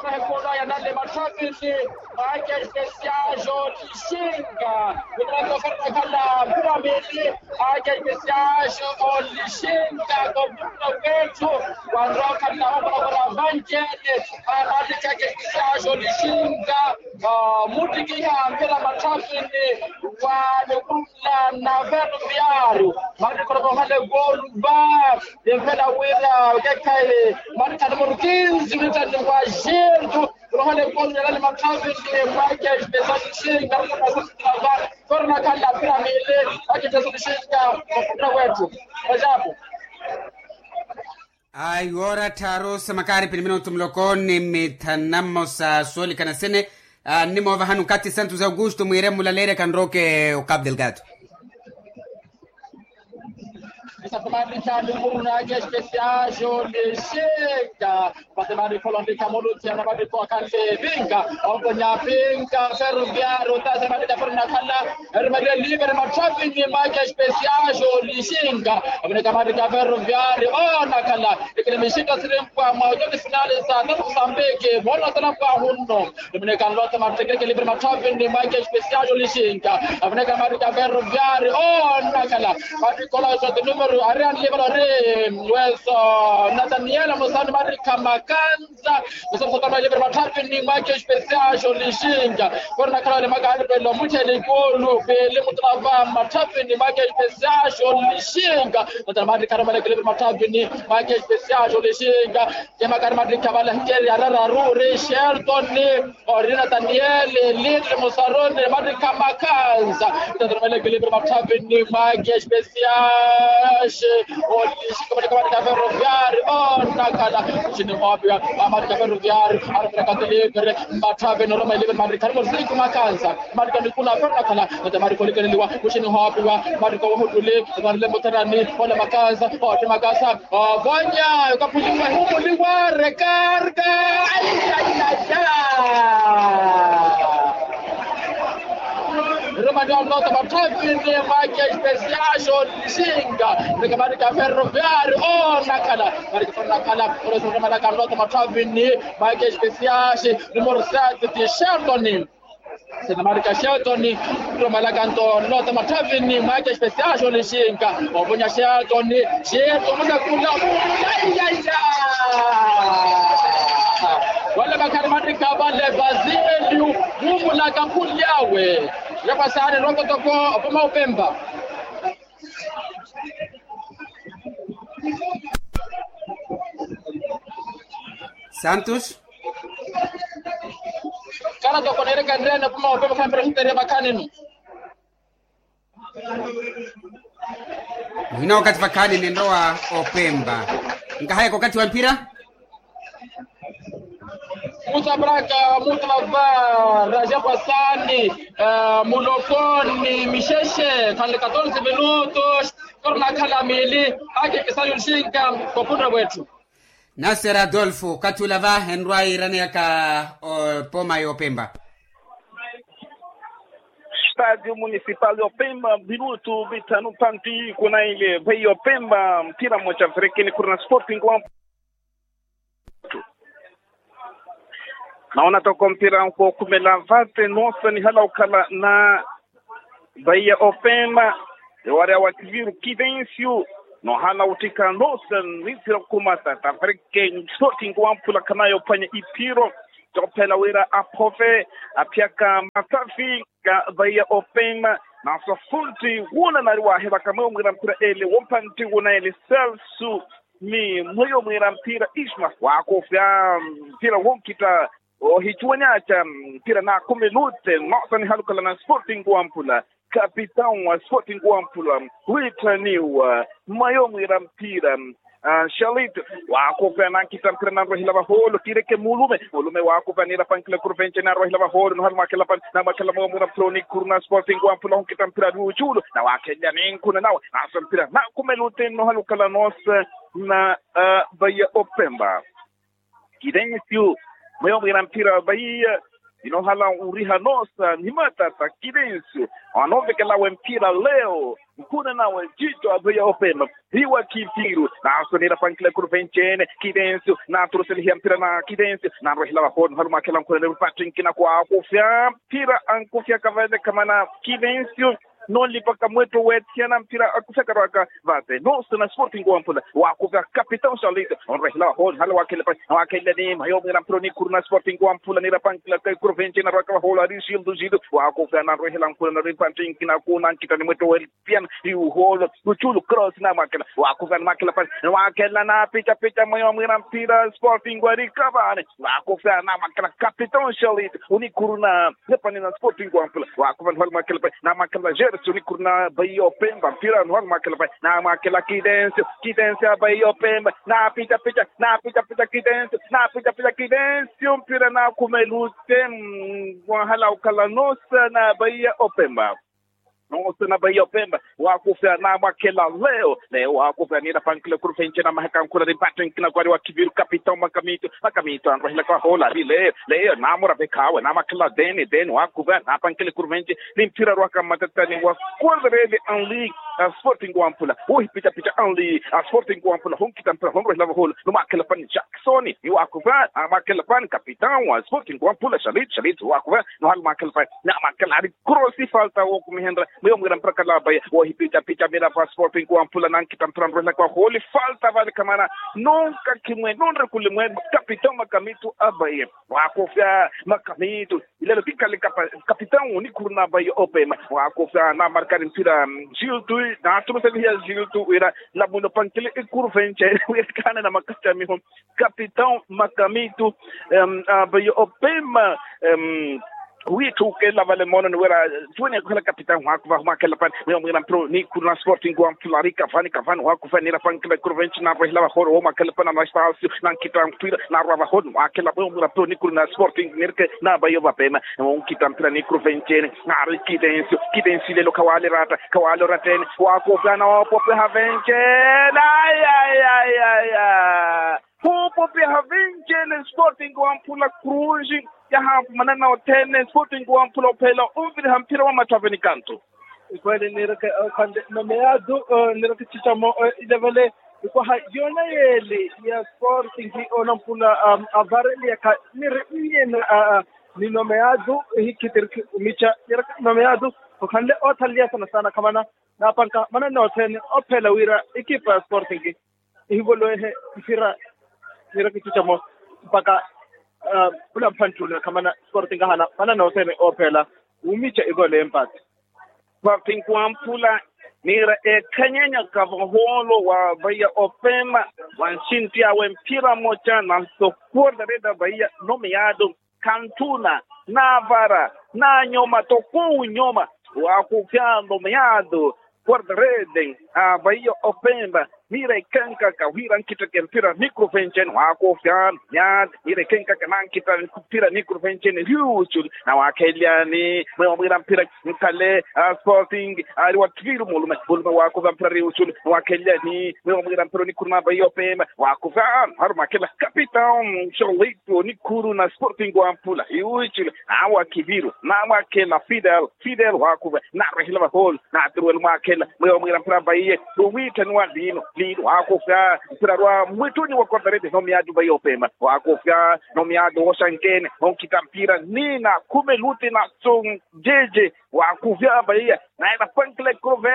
corre con Ayanale Matrafisi, Michael Speciajo, Lishinga, Udrando Ferracala, Pyramidi, Michael Speciajo, Lishinga, Computer Wetu, Wanroka Naobra Vanjene, Amadika Speciajo, Lishinga, Mutikia, Pela Matrafini, Wanukula, Naveru Biaru, Marco Hale Golba, the Vela Willa, Gekale, Marca number 15, Little Wajirdu, Rohale Golden Matrafini, Michael Speciajo, Corona Kala Pyramidi, Michael Speciajo, Computer Wetu, Wajabu. Ay, ora taro samakari pinimino tumlokoni mitanamo sa soli kanasene nimo vahanu kati Santos Augusto mwiremu lalere kanroke o Cabo Delgado. Patamari Cabo Murunaga Speciajo Lishinga, Patamari Colombi Camoluti, and Amadi Pocante Vinga, Ogonia Vinga, Ferroviario, Tatamari Fernacala, Hermadia Liber Matrafini, Maga Speciajo Lishinga, Americamari Ferroviario, oh Nakala, the Mishika Trimpa, Maudon Finale, Sambeke, Monotapa Huno, the American Lotta Martica Liber Matrafini, Maga Speciajo Lishinga, Americamari Ferroviario, oh Nakala, Patricola, the number. Arian Libre, with Nathaniel Mosan Marika Makanza, with some sort of Libre Matapini, Michael Speciajo Lishinga, Cornacala Magalbelo, Muteli Polo, Limutrava, Matapini, Michael Speciajo Lishinga, with the Marika Libre Matapini, Michael Speciajo Lishinga, Yamakarmadi Cavalanteri, Rure, Shelton, or Nathaniel, Little Mosaron, Marika Makanza, the Libre Matapini, Michael Speciajo. Ferroviario, oh Nakala, Chinopia, America Ferroviario, Africa Libre, Matavin, Roma Libre, Marica, Macanza, Marica Nicula Ferracala, the Maricolicua, pushing Hopia, Marico who live, Lemotarani, Ola Macanza, or Magasa, or Bonia, Capulima, Huliwa, Recarga, Romagnol not about talking near Michael Speciajo Lishinga, the America Ferroviario, oh Nakala, Nakala, Rosamalaca not about talking near Michael Speciajo, the more sad that the Shelton. America Shelton, Romalacanto, not about talking near Michael Speciajo Lishinga, or Bonia Shelton, wala bakarimatika bale Basilio Mungu la kampuni yawe yapa sare rongo toko opoma upemba Santos kana toko nereka ndene opoma upemba kambira hitere bakaninu Hina wakati vakani nendoa opemba Nkahaya kwa wakati wa mpira Musa Braka, Mutlava, Rajapasani, Mulokoni, Misheshe, kale 14 minutos, Corna Calamili, Ake Kisayo Shinka, Kopuna Wetu. Nasser Adolfo, Katulava, Henry Iraniaka, Poma e Opemba. Estádio Municipal de Opemba, minuto bitano panti kuna ile bei Opemba, mpira moja Afrikani kuna Sporting wa naona toko mpira kwa kumela vate nosa ni hala ukala na Bahia Opemba wale wakiviru Kidencio no hala utika nosa nitira kumata Afrikani Sporting wa mpula kanayo panya ipiro topela wira apove apiaka matafi ka Bahia Opemba na sofunti wuna nariwa heba kama mwira mpira ele wampanti wuna ele selsu ni moyo mwira mpira ishma wako fya mpira wonkita hichuanyacha mpira na kumelute nosa halukala na Sporting Wampula kapitan wa Sporting Wampula witaniwa moyo mwira mpira Shalit wako fana kitampira na rohila baholo kireke mulume wako vanira pankila kurvenche na rohila baholo no makela pan na makela mo muna proni kurna Sporting Wampula kitampira rujulo na wakenya ninkuna nawa asampira na kumelute no halukala nosa na Bahia Opemba Kidencio moyo mwira mpira Bahia inohala uriha nosa ni matata kidensu anovekela wempira leo mkuna nawe jito abuya opema hiwa kipiru na asonira pankile kurvenchene kidensu na turuseli mpira na kidensu na rohila wahon haruma kela mkuna Patrick na kwa akufya pira ankufya kavade kamana kidensu non li paka mweto wetiana mpira akufya karaka vate no sana Sporting wampula wakufya kapitão Charlito on rehla hol hala wakele pa wakele ni mayo ngira proni kurna Sporting wampula ni rapankila kai kurvenche na raka hola rishil dujido wakufya na rehla mpula na Patrick na kuna kita ni mweto wetiana yu hol uchulu cross na makela wakufya na makela pa wakela na picha mayo ngira mpira Sporting warikavane wakufya na makela kapitão Charlito unikurna nepani na Sporting wampula wakufya hol makela pa na makela suni kurna bayo pemba pira no makela pa na makela kidense bayo pemba na pita kidense pira na kumelute wahala ukala nosa na bayo opemba nosa na bayo pemba wakufya na makela leo wakufya ni pankile kurfenche na mahakam kula Patrick na kwari wakibiru kapitão makamito anrohila kwa hola leo na mora bekawa na makela deni wakufya na pankile kurfenche limpira rwaka matatani wa kwanza rede en league Sporting wampula pita en league Sporting wampula honkita mpira honrohila hola no makela pan Jackson wakufya na makela pan kapitão wa Sporting wampula Shalit wakufya no hal makela pan na makela crossi falta wokumihendra Meu ngira mpaka labaya pita mira pa Sporting wampula nankita mpira honrohila kwa hola falta vale kamana nunca kimwe nonre kulimwe kapitão makamito abaye wakufya makamito ile pikali kapitão ni kurna bayo opema wakufya na marcar mpira Gilto na tumesalia Gilto era la mundo pankile kurvenche kana na makata mihom kapitão makamito bayo opema witu kela vale mono nwera tuone kala kapitão wakuva makela pan meu ngira pro ni kurna Sporting wampula kavani wakuva ni pankile kurvenche na bahila horo makela pan na espaço na kitam mpira na rava hon makela meu ngira pro ni kurna Sporting nirke na bayo vapema kitam mpira ni kurvenche na kidensi le kawale raten wakuva na wapope havenche ya popo havenche le Sporting wampula cruising ya manana otene Sporting wampula pela umvile hampira wa mataveni kanto kweli niraka kande nomeado niraka chichamo ilevele kwa yona yele ya Sporting onampula avareli ya ni nomeado hikitirki micha niraka nomeado kande otalia sana kamana na panka manana otene opela wira ekipa Sporting hivyo mpira niraka chichamo mpaka kula mphantule kamana Sporting hana mana no tene opela umicha igole empathy Sporting wampula nira kanyanya kavaholo wa baya opema wanshintia wempira mocha na sokuorda reda baya nomeado Cantuna Navara na nyoma toku nyoma wakufya nomeado guarda reden baya opema mire kanka ka wiran kita kempira microvenchen wakofyan yad mire kanka kanan kita kupira microvenchen huge na wakeliani mwe mira mpira nkale Sporting ari wakiru muluma wakova mpira huge wakeliani mwe mira mpira nikurma bayo pema wakofyan haruma kila kapitão Charlito nikuru na Sporting wampula huge awakibiru na wakela Fidel wakova na rehila hol na truel makela mwe mira mpira baye duwita nwadino wakufya mpira mwituni wa kordarete nomeado bayo pema wakufya nomeado osankene onkita mpira nina kumeluti na song jeje wakufya baye na ina pankle kove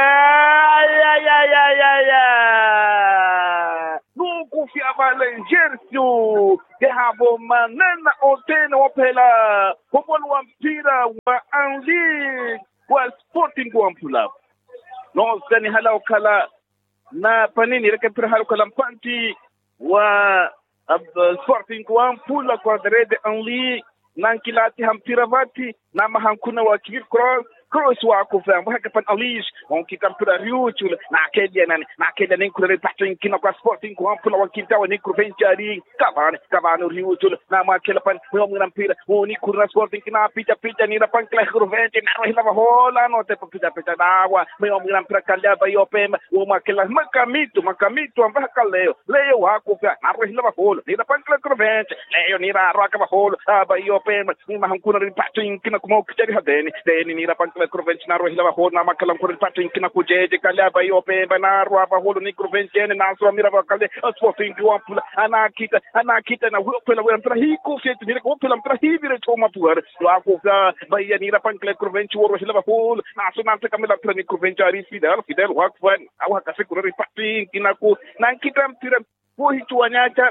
nukufya vale jersio habo manena otene opela pobolo wa mpira wa anli wa Sporting wampula no sani hala okala na panini reke mpira haluka lampanti wa Sporting wampula kwa derede anli nankilati hampira vati na mahankuna wa kivir cross wako vya mwaka pan alish wankita mpira riuchul na akedia nem kule patin kina kwa Sporting kwa mpula wakita wa nikru venchari kabano riuchul na makela pan mwamuna mpira ni kura Sporting kina pita ni na pan kla kurvente na rohila hola no te pita dawa mwamuna mpira kalya bayo pema makela makamito ambaka leo wako vya na rohila hola ni na pan kla kurvente leo ni na roka holo bayo pema ni mahankuna patin kina kuma kitari hadeni ni na pan kla kurvente na rohila hola na makela kurvente patin kina kujeje kalya bayo pema na roa holo ni kurvente na so mira bakale Sporting kwa mpula anakita na huopela wa mpira hiko fetu ni kwa mpira hivi choma puar wako vya baia ni na pan kla kurvente woro hila holo na so na kamela mpira ni kurvente ari Fidel wako au hakafikuri patin kina ku na kita mpira hicho wanyacha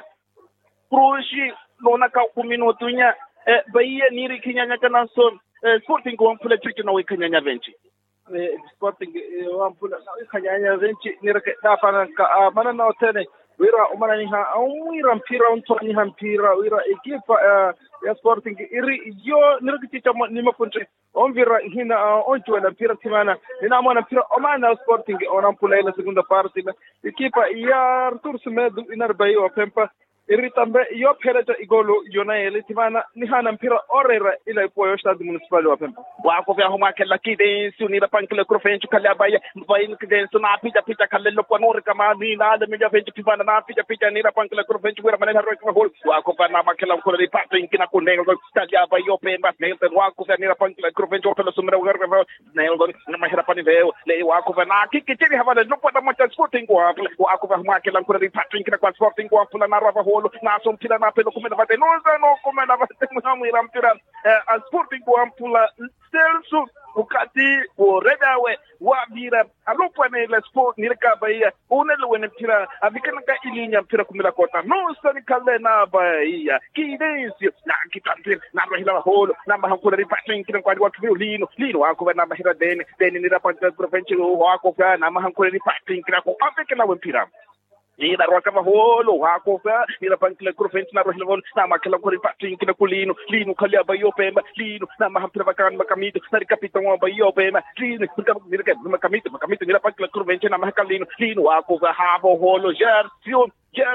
Proshi nona ka kuminutunya baia niri kinyanya kana so Sporting kwa mpula chicho na wikanyanya venchi Sporting wampula na wikanyanya venchi nira ka pana ka mana na otene wira umana ni ha wira mpira untoni ha mpira wira ekipa ya Sporting iri yo nira kichicha ni mapunche onvira hina onchwa na mpira timana nina mwana mpira omana Sporting onampula ile segunda parte ekipa ya Artur Semedo inarbai wa pempa iritambe yo pheleta igolo yona ele timana ni hana mpira orera ila ipoyo stade municipal wa pempa wako vya homa kala kidensi ni pankle krofenchu kala baya vain kidensi na pita kala lokwa nori kama ni na de meja fenchu pibana na pita ni pankle krofenchu wera manena roka hol wako pa na makela ko le pato inkina ko nengo kala bayo pemba ne wako vya ni pankle krofenchu pelo sumra wera nengo na mahira pani veo le wako vya na kikitiri havana lokwa na mata Sporting wako vya homa kala ko le pato inkina kwa Sporting kwa pula na rava na sompila na pelo kumena vate no kumena vate mwamu mpira Sporting kwa mpula selsu ukati uredawe wabira alopwa na ile sport nilika baia unele wene mpira avikana ka ilinya mpira kumela kota no sani kale na baia kidensi na kitambira na bahila holo na mahakula ripatin kina kwa watu lino wako na bahira deni nila panta province wako kwa na mahakula ripatin kina kwa avikana mpira ni na roka holo wako fa ni na pankle kurfent na rohilon na makala ko ripatin kina kulino kali abayo pemba lino na mahampira bakan makamito na kapitão abayo pemba lino makamito ni na pankle kurfent na mahakalino lino wako fa habo holo jersio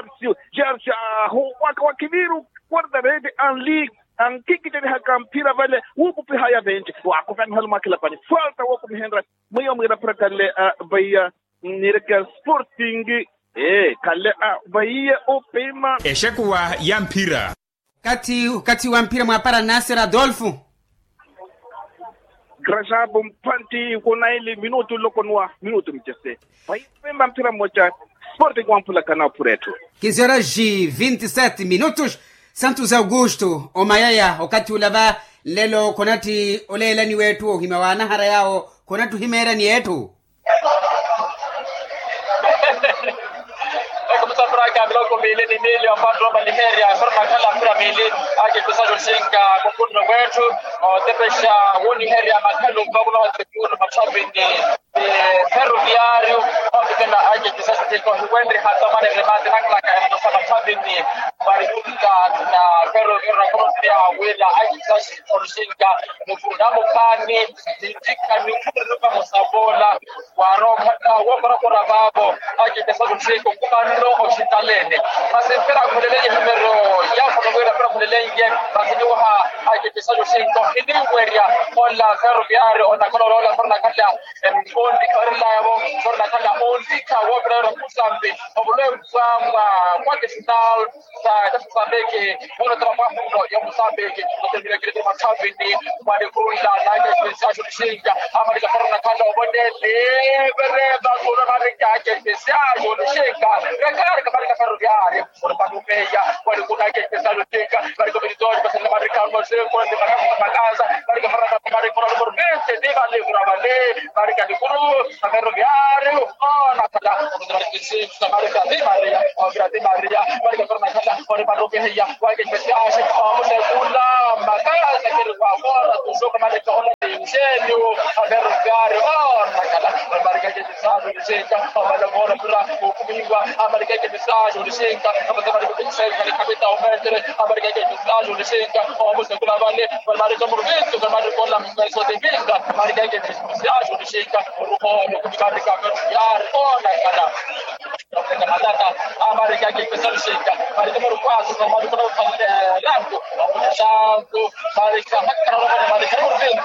wako wakiviru guarda rede an league ang kikiteni hakampira vale huku pe haya bench wako fa hal makala pani falta wako mihendra moyo mira prakale baya nirka Sporting kale baia opema eshakuwa ya mpira kati wa mpira mwapara Nasser Adolfo Grajabo mpanti kuna ile minuto lokonwa minuto mchese baia mpira moja Sporting wampula kana pureto kizera ji 27 minutos Santos Augusto omayaya wakati ulava lelo konati olela ni wetu himawana hara yao konatu himera ni yetu Kabla kumile ni mili ambapo roba limeria forma kala mpira mili ake kusajo singa kukunno wetu tepesha woni heri amakalo kabla watekuru machabi ni ferroviario tena ake kusajo teko huende hata mane remate nakla ka sama chabi ni barikuka na ferroviario krosia wela ake kusajo singa mfundamo kani ndika ni kuruka musabola warokata wabara babo ake kusajo singa kumano hospitalene masempera kulele numero ya kunokwenda para kulelenge basiniwa ake kisajo singo hindi weria ola ferroviario ona kolorola forna kala ondi karla yabo forna kala ondi ka wabra kusambe obule kwamba kwa final sa tabeke ona trabajo ya musabeke ndio kile machabi ni bali kuunda na kisajo singa amali forna kala obonde lebere ba kuna marika kisajo singa rekara kabarika ferroviario por pagupeya por kuna que pesado tenga para que vitória para levar Ricardo Marcelo por de casa para que fará para por 20 de vale para que a ferroviario na kala que se marca de Maria o grande Maria para que forma kala por pagupeya para que pesado vamos a kula makala que agora tu jogo mais que ona de ingenio a ferroviario na kala para que especial de Shenka, Amanda Mora para o Kumingwa, América que especial de Shenka, Amanda que especial de capital Mertre, América que especial de Shenka, vamos a colaborar com a América Movimento, com a América com a Missão de Vinga, América que especial de Shenka, o Rumo, o América Vertiar, ona kana. Data América que especial de Shenka, América número 4, América número 5, Santo, América América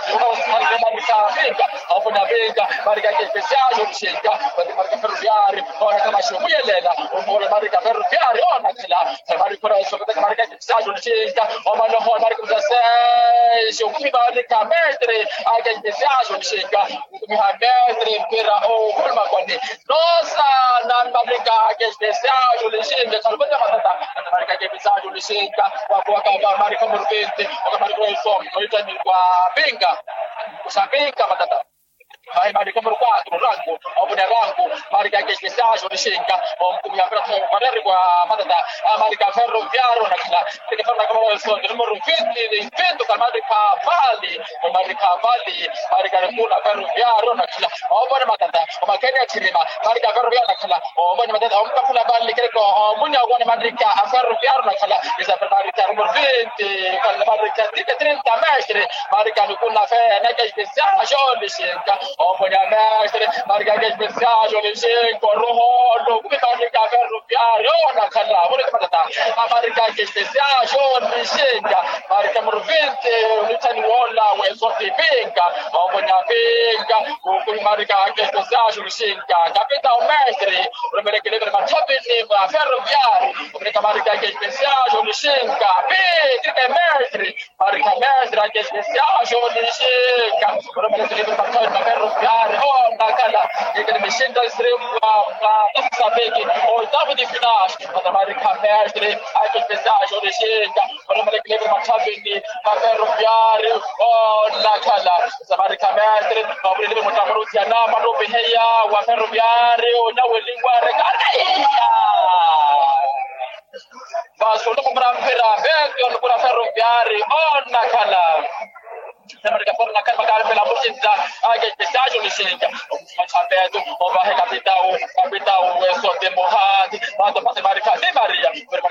América que especial de Shenka, América Ferroviário, ora que mais muito Helena, o América Ferroviário, ona kana. América para isso, América que especial de Shenka, o Mano América 16, o que vai ficar mestre, a que especial de Shenka, o que vai mestre para o Kulma Kwani. Nossa, na América que especial de Shenka, só pode matar. América que especial de Shenka, o que América Movimento, o América isso, o Itani kwa Benga. Usabika matata. Vai América número 4, rango, o rango, América que especial de Shenka, o que vai para kwa matata. América Ferroviário naquela, que fala como o som número 20 de evento da América Vale, América República Ferroviário naquela, o bora matata, o Kenya Chilima, América Ferroviário naquela, o bora matata, o Kapula Vale que o Munya o América Ferroviário naquela, essa América número 20, com América 30 mestre, América República na que especial de Shenka, o bora mestre, América que especial de Shenka, Roho, o América Ferroviário naquela, bora matata. América que especial de Shenka, América número 20, o Litani Walla, o Exote Benga, o Bonya Benga, o América que especial de Shenka, capital mestre, o América que leva a Chapinima, Ferroviário, o América que especial de Shenka, que mestre, América mestre que especial de Shenka, o América que leva a Chapinima, Ferroviário, o Nakala, que me senta extremo para saber que o oitavo de final, o América mestre, a que especial de Shenka, o América que leva a Chapinima, Ferroviário, o Nakala, o América mestre, o América que leva a Maruziana, Marubeheia, o Ferroviário, na língua recarga. Mas o para Ferroviário, para Ferroviário, o Nakala. América fora na cara para pela música, a que especial de Shenka, o Chapedo, o Barra capital, o São de Mohad, manda para América de Maria,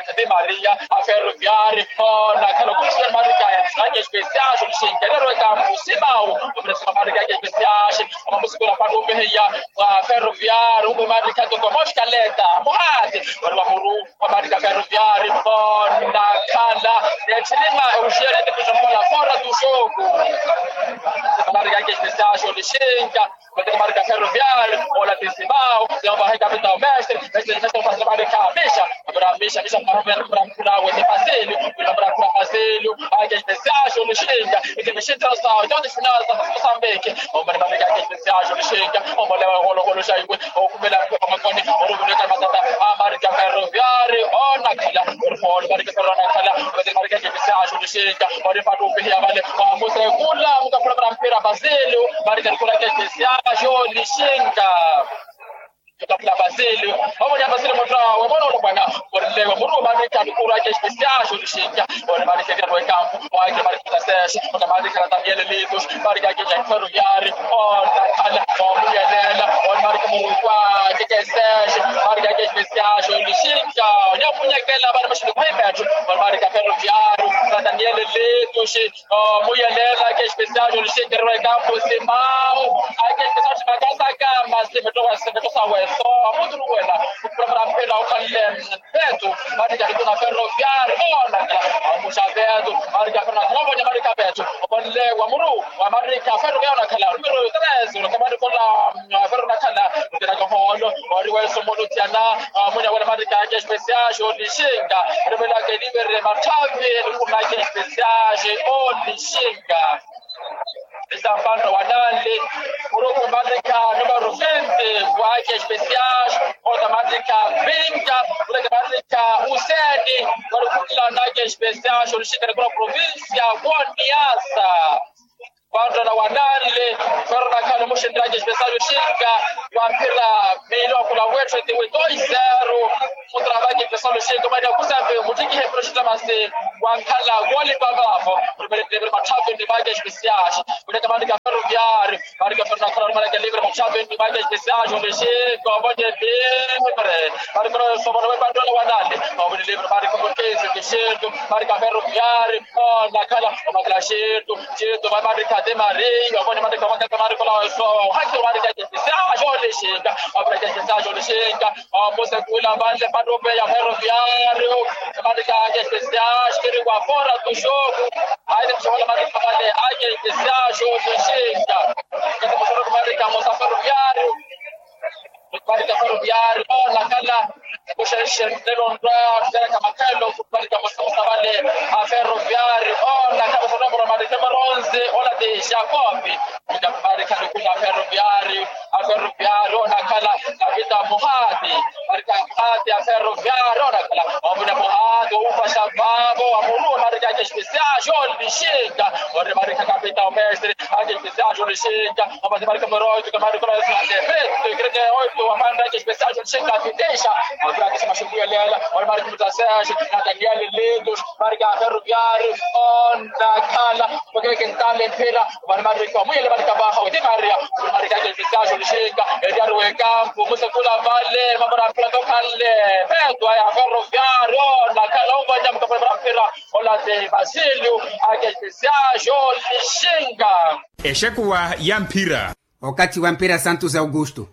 a Ferroviário, na cara com a América, a que especial de Shenka, era o campo Simão, o preço América que especial, uma música para o Behia, a Ferroviário, o América do Moscaleta, Mohad, o Amuru, a América Ferroviário, na cara, e a Chilima, o gerente que chamou lá fora do jogo. América que especial de Shenka, a América Ferroviário, o Latissimão, o Barra capital mestre faz América Misha, para Misha para o Epacílio, para Pacílio, a que especial de Shenka, e que me chega ao sal, então de final da Moçambique, o América que especial de Shenka, o Rolo Jaigo, o Kumela Komaconi, o Rubineta Matata, a América Ferroviário, o Nakala, o América Ferroviário, o América que especial de Shenka, o Repado Vale, o Museu Kula, o programa Pera Basílio, América Kula que especial de Shenka. Kapla Basílio, vamos já Basílio mostrar o bom bwana, por leva por uma vez que cura que especial de Shenka, o América que no campo, o América da Sete, o América também Litos, América que já Ferroviário, o Nakala, o Mulherela, o América Murua, que é Sete, América que especial de Shenka, o Punha que ela vai mexer no remédio, o América Ferroviário, Daniel Litos, o Mulherela que é especial de Shenka no campo, Simão, a que especial de Bagasa Gama, se meteu só muito buena, o programa pela o Beto, América que na Ferroviário, o Chavedo, América que na Nova América Beto, o Lego Amuru, o América Ferroviário na Cala, número 13, o Camaro com a Ferro na Cala, o que na Caholo, o Riwelso Monutiana, a Munha América que é especial de Shenka, revela que livre Martave, o que é especial de Shenka. Está falando o Anali, o grupo América número 20, o Ake especial, o América Benga, o América Usedi, o grupo Ake especial, o Chico da província, o Niassa. Quando na Wanali, fora na cara motion drag especial do Shenka, o Ampira melhor com a West de 2-0, o trabalho que pessoal do Shenka, mas eu sabe, o que representa mais o Ankala, o Oli Babavo, o primeiro tempo matado de vaga especial, o América Ferroviário Ferroviário, marca para a marca livre, Mochave de marca especial, onde chega, onde livre, marca sobre o Bandola Wanali, onde livre, marca por que chega, marca Ferroviário, na cala, marca chega, vai marca de Maria, onde marca marca lá, só hack marca especial, onde chega, marca especial, onde chega, você kula bande para o Ferroviário, marca especial, chega fora do jogo, aí deixa eu marca vale, aí especial, onde chega, que marca moça Ferroviário, marca Ferroviário, na cala, puxa Shertelon Rock, será Macallo, marca moça vale, a Ferroviário, na cala sobre marca Maronze, olha de Jacobi, marca kula Ferroviário, a Ferroviário, na cala, a vida Mohadi, marca a Ferroviário, na cala, a vida Mohadi, o Pashababo, a Muru, marca especial, onde chega, onde marca capitão mestre, a especial, onde chega, a marca Moroito, que marca o defeito, e que é 8, a marca especial, onde chega, que deixa, a marca se machucou ela, a marca do Sérgio, a Daniel Lidos, marca a Ferroviário, na cala, porque quem está lempira, a marca muito, marca barra, de Maria, a marca especial, onde chega, Ediaro em campo, você kula vale, mamora plato calle, vendo a Ferroviário, na cala, o vai jamka para fira, olha de Basílio, a especial, onde chega. Eshekuwa ya mpira. Wakati wa mpira Santos Augusto.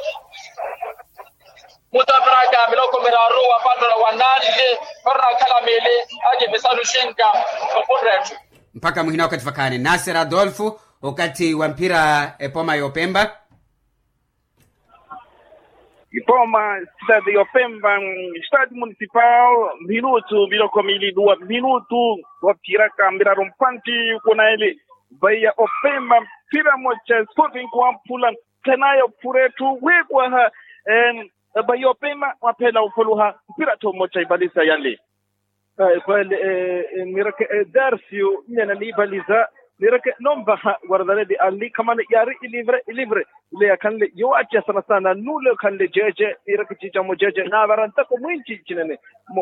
Muta Braga, Miloko Miraru, Pandora Wanali, Ferra Calamele, a especial shinga, Opondretu. Mpaka muhina wakati fakane Nasser Adolfo, wakati wa mpira Poma Yopemba. Ipoma, cidade de Opemba, estádio municipal, minuto, Miloko Mili, 2 minutos, Watiraka, Mirarumpanti, kuna ele, Bahia Opemba, Pira Mocha, Sporting Kwampula, Kanayo Puretu, Wekwaha, Bahia Opemba, Wapela Upoluha, Pirato Mocha, Ibalisa Yale. Miraka Darcio, Nena Libaliza, Miraka Nomba, Guardare Ali, Kamana Yari, Livre, Lea Kanle, you are just Sanasana, Nulo Kanle Jeje, Miraka Chamo Jeje, Navaranta Comunci, Chine,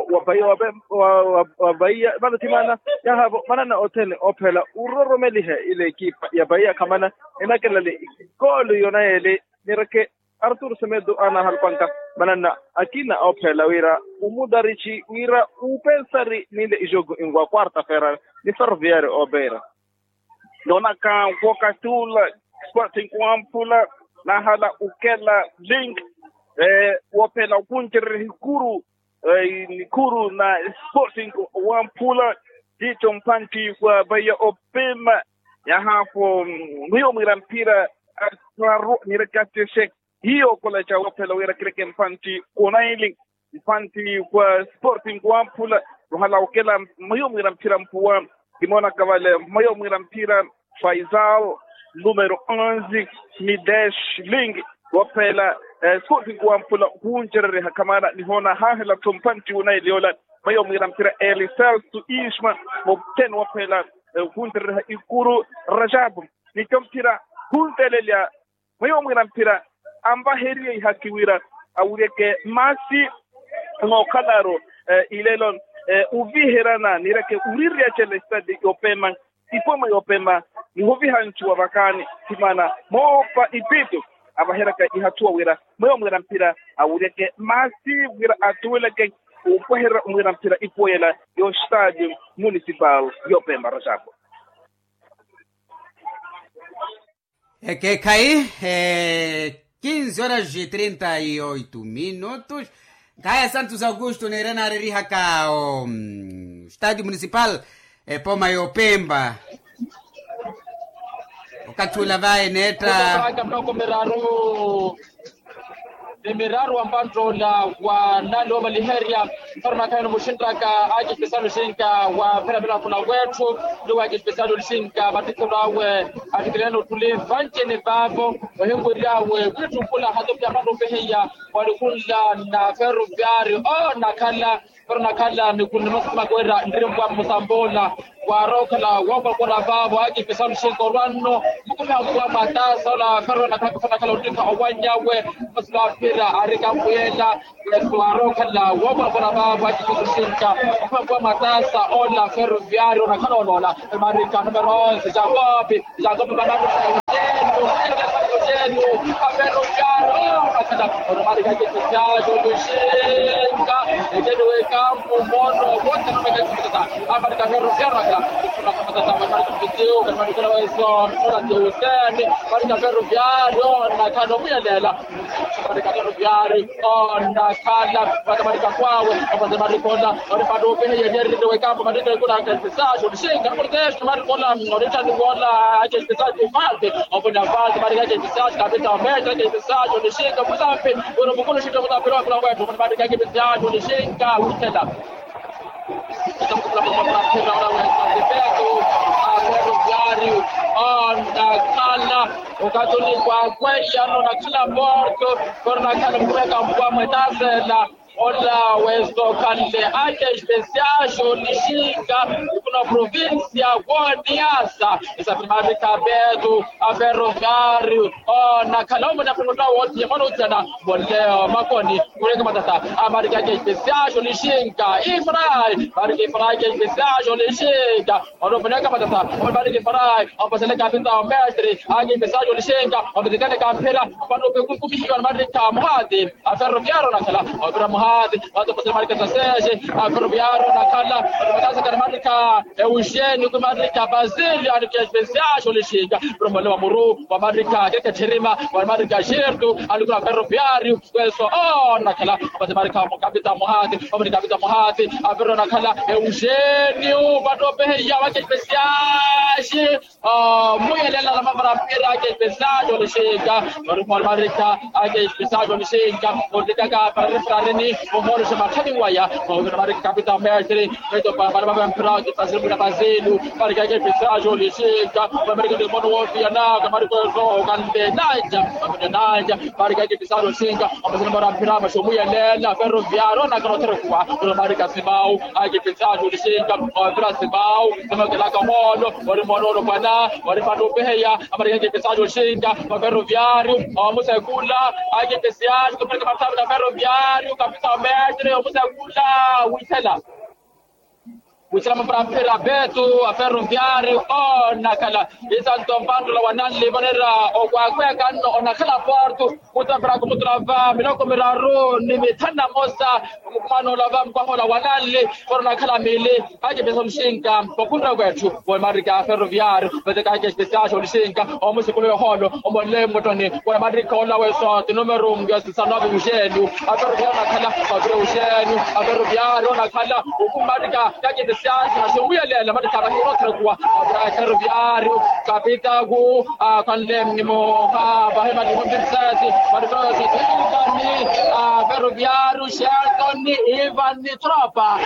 Bahia, Valatimana, Yahavo, Manana Hotel, Opera, Uro Melihe, Ileki, Yabaya Kamana, and I can call Yonaele, Mirake. Arthur Semedo ana halpanka manana akina opela wira umudarichi wira upensari nile ijogo ingwa quarta fera ni Ferroviário obera dona ka wakatula Sporting Kwampula na hala ukela link opela kunjere hikuru nikuru na Sporting Kwampula jicho mpanti kwa Bahia Opema ya hapo hiyo mirampira nirekate shek hiyo kola cha wapela wera kireke mpanti konaili mpanti kwa Sporting Kwampula rohala ukela mayo mwira mpira mpuwa kimona kavale mayo mwira mpira Faisal numero 11 Midesh Ling wapela Sporting Kwampula hunjere hakamana nihona hahela tumpanti unaili yola mayo mwira mpira Elisel tu Ishma mobten wapela hunjere ikuru Rajabu nitompira huntelelia mayo mwira mpira amba heri hakiwira awureke masi ngokalaro ilelon uviherana nireke uriria chele stadi Opema ipoma Opema nihovi hanchu wabakani timana mopa ipitu abaheraka ihatua wira moyo mwira mpira awureke masi wira atuweleke upohera mwira mpira ipoyela yo stadium municipal Opema Rajabu Que cai 15 horas e 38 minutos. Caia Santos Augusto Nerena Rihaka, o estádio municipal Poma Yopemba. Wakati vai netra Miraru ambacho la wa nalo maliheria farma kaino mushindaka aje special shinka wa pera bila kuna wetu ndio aje special shinka batiko nawe atikileno tulivanche ne babo wahengo lawe kwetu kula hatopya mambo behia walikula na Ferroviário na kala farma kala mikuni msema kwenda ndiri kwa Musambola wa rokala wako kuna babo aje special shinka rwano mkuna kwa matasa la farma kala utika owanyawe masla arika kuyenda kwa kala waba kwa baba kikushinka kwa matasa ona Ferroviário na kana ona marika numero 11 Jacob banana kala automatic ake special Lushenka ekewe campo mono wote na mekata Amerika Ferroviária kala kama video kama kuna wezo na Hussein Amerika Ferroviária na kano mwelela Amerika Ferroviária na kala Amerika kwawe kama Amerika Oripado pene yeri ndio campo madende kuna special Lushenka protesto Amerika Norita ni wala ake special kumate opona vazi Amerika ake special kabisa Amerika ake special Lushenka mzape unapokula shida kwa pela kwa wetu Amerika ake special Lushenka utela Kala ukatuni kwa kweli ano na kila bordo korna kala mweka mbwa mwetasela Ola wezo kande ake especial Lushenka kuna provincia Guaniasa esa primari kabedu Ferroviária na kalamu na promota wote yamano tena boleo makoni kureka matata Amerika ake especial Lushenka Ifrai ake especial Lushenka onopeleka matata Amerika Ifrai apasele kapita mestre ake especial Lushenka onopeleka kampela pano kukupisha Amerika Muhadi Ferroviária na kala Abraham watu kwa Amerika Sasege Ferroviária na kala wataza kwa Amerika Eugênio kwa Amerika Basílio ake especial Lushenka promole wa muru wa Amerika keke cherima wa Amerika Gerdo alikuwa Ferroviária weso na kala kwa Amerika kapita Muhadi Amerika kapita Muhadi na kala Eugênio bado ya wake especial muyelela la mabara pira ake especial Lushenka kwa Amerika ake especial Lushenka odika parareni Omoro shamatani waya kwa Amerika kapita Mestre ndio para mpira kwa Basílio para que ake especial Lushenka Amerika ndio mono wote na kama kwa kande naja para que ake especial Lushenka ambapo mara mpira mashomuya lela Ferroviária na kanotera kwa Amerika Simao ake especial Lushenka kwa Simao kama kila kamono walimono bwana walipando beya Amerika ake especial Lushenka kwa Ferroviária Musa kula ake especial kwa matabu na Ferroviária kapita Mestre Musa kula witela Usalama para Beto a Ferroviária na kala isanto mpando la wanali banera okwa kano ona kala porto utapra kumutrava miloko miraro nimetana mosa kumano la vam kwa la wanali korna kala mele haje beso Lushenka pokunda kwetu wa Amerika Ferroviária beteka haje special Lushenka omusikolo holo omole motoni kwa Amerika ola weso numero ngasi sanobe Eugênio a Ferroviária kala kwa Eugênio a Ferroviária na kala ukumarika haje na shumuya lela madaka bakiro kwa Ferroviária kapita go kanle mimo bahema ni mtsati madaka ni Ferroviária Shelton Ivan ni tropa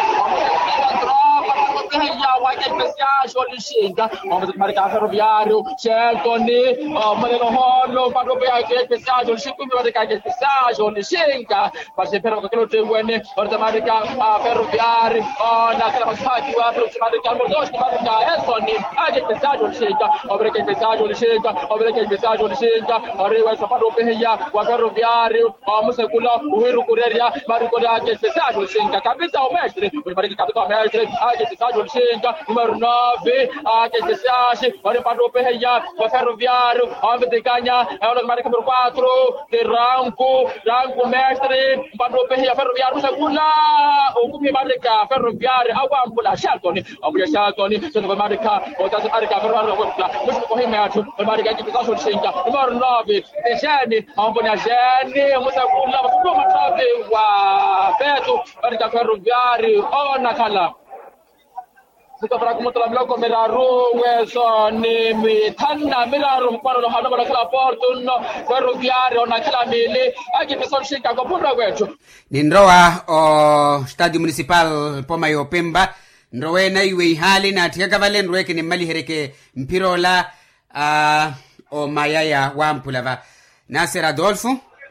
ya wake special Lushenka madaka Ferroviária Shelton modelo holo padope ya special Lushenka madaka special Lushenka basi pero kakilo tewene madaka Ferroviária na kala masaki wa Amerika Mordosh Amerika Esoni aje special Lushenka Amerika special Lushenka Amerika special Lushenka arewa sapado peya wa Ferroviária musekula uhiru kureria bariko aje special Lushenka kabisa Mestre Amerika kapita Mestre aje special Lushenka numero 9 aje special baripado peya wa Ferroviária ambetekanya Amerika numero 4 de Ranco Mestre bado peya Ferroviária musekula ukupi Amerika Ferroviária awambula Shelton abuya Shelton sio Amerika otaza Amerika Ferroviária kwa mwisho kwa hima yetu Amerika ikipita Lushenka numero 9 Jeni ambonya Jeni musakula mfuko matabe wa Beto Amerika Ferroviária ona kala Sukapra kumutla mloko miraro weso ni mitana miraro mpano hana mara kala porto no Ferroviária ona kala mele akipita Lushenka kwa punda kwetu ni ndoa o Stadio Municipal Pomayo Pemba nrowe na iwe hali na tika vale nrowe kini mali hereke mpirola o mayaya wampulava Nasser Adolfo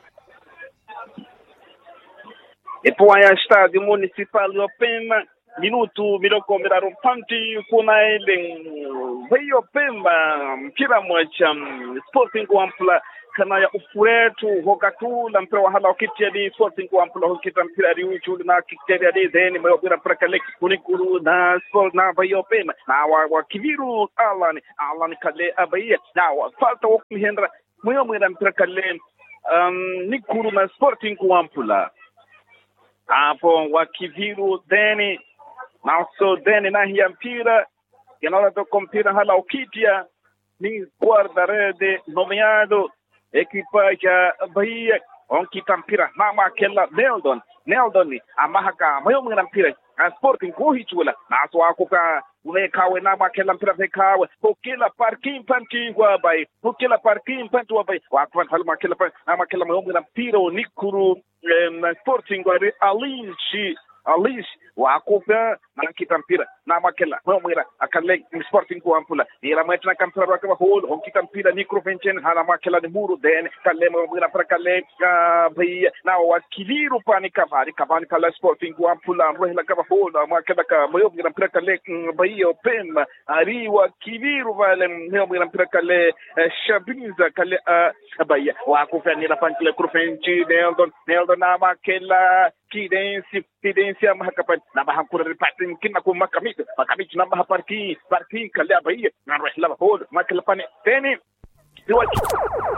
Ipo ya Stadio Municipal Pemba minutu miloko miraro panti kuna ile hiyo Pemba mpira mwacha Sporting Wampula kana ya ufuretu hokatu la mpira wa hala okitia di Sporting Wampula hokita mpira di uchu na kiteria di zeni mayo mpira prakale kunikuru na sport na bayo Pemba na wa kiviru Alan kale abaya na wa falta wokuhendra moyo mwera mpira kale Nikuru na Sporting kuampula hapo wakiviru deni na so deni na hiya mpira yanala to kompira hala ukitia ni guarda rede nomeado equipa ya Bahia onkita mpira na makela Neldon amahaka mayo mwana mpira Sporting kuhichula na so akuka unekawe na makela mpira vekawe ukila parking panti wa bai ukila parking panti wa bai wakwan hal makela pa na makela mayo mwana mpira Nikuru na Sporting wa Alish wakupa na kitampira na makela mwira akale Sporting kuampula ila mwetra kampira wakwa hol honkita mpira Nikuru Venchen hala makela ni muru den kale mwira prakale Bahia na wakiliru pani kabani kala Sporting kuampula mwela kama hol makela ka mwira mpira kale Bahia Opemba ari wakiliru vale mwira mpira kale Shabinza kale Bahia wakupa ni la pankile Kurfenchi Neldon na makela Kidensi mahakapan na mahakura repatin kina ko makamit na mahaparki kale Bahia na rehla hol makala pani teni